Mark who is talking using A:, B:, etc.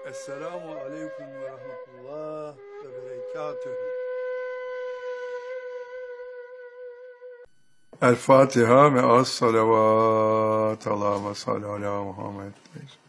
A: Esselamu aleyküm ve rahmetullah ve berekatühü. El Fatiha ve as salavat. Allahümme salli ala Muhammed.